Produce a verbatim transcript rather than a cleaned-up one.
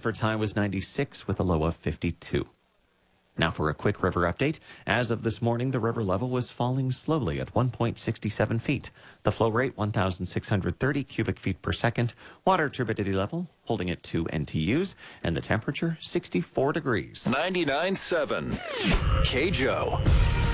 Bedford's high was ninety-six with a low of fifty-two. Now for a quick river update. As of this morning, the river level was falling slowly at one point six seven feet. The flow rate, one thousand six hundred thirty cubic feet per second. Water turbidity level, holding at two N T Us. And the temperature, sixty-four degrees. ninety-nine point seven K J O.